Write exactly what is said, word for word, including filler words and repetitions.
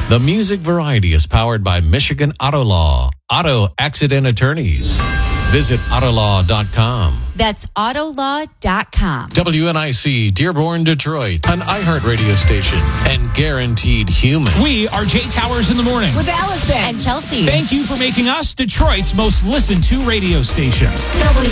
The Music Variety is powered by Michigan Auto Law, Auto Accident Attorneys. Visit Autolaw dot com. That's Autolaw dot com. W N I C, Dearborn, Detroit, an iHeartRadio station, and Guaranteed Human. We are Jay Towers in the morning. With Allison and Chelsea. Thank you for making us Detroit's most listened to radio station. W